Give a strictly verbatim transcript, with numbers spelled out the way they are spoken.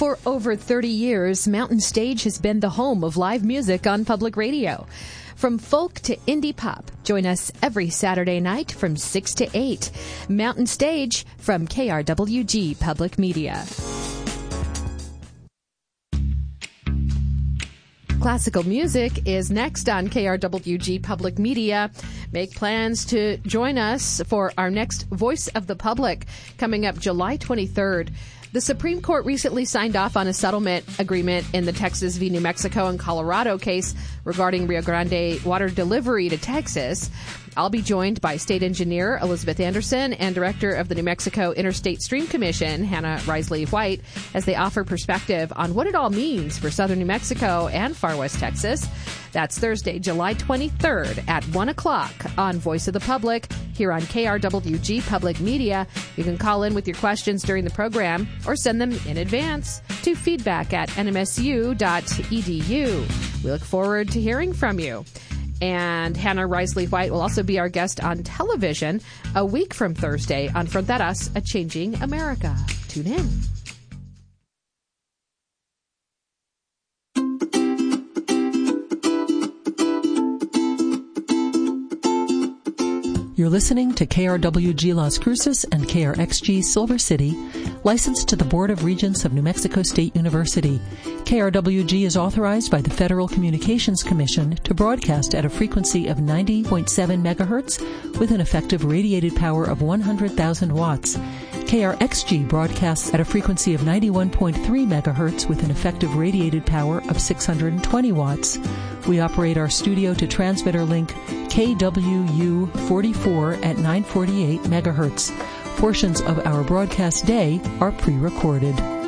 For over thirty years, Mountain Stage has been the home of live music on public radio. From folk to indie pop, join us every Saturday night from six to eight. Mountain Stage from K R W G Public Media. Classical music is next on K R W G Public Media. Make plans to join us for our next Voice of the Public coming up July twenty-third. The Supreme Court recently signed off on a settlement agreement in the Texas v. New Mexico and Colorado case regarding Rio Grande water delivery to Texas. I'll be joined by State Engineer Elizabeth Anderson and Director of the New Mexico Interstate Stream Commission, Hannah Risley White, as they offer perspective on what it all means for southern New Mexico and far west Texas. That's Thursday, July twenty-third at one o'clock on Voice of the Public here on K R W G Public Media. You can call in with your questions during the program or send them in advance to feedback at n m s u dot e d u. We look forward to hearing from you. And Hannah Risley White will also be our guest on television a week from Thursday on Fronteras, A Changing America. Tune in. You're listening to K R W G Las Cruces and K R X G Silver City, licensed to the Board of Regents of New Mexico State University. K R W G is authorized by the Federal Communications Commission to broadcast at a frequency of ninety point seven megahertz with an effective radiated power of one hundred thousand watts. K R X G broadcasts at a frequency of ninety-one point three megahertz with an effective radiated power of six hundred twenty watts. We operate our studio to transmitter link K W U forty-four at nine forty-eight megahertz. Portions of our broadcast day are pre-recorded.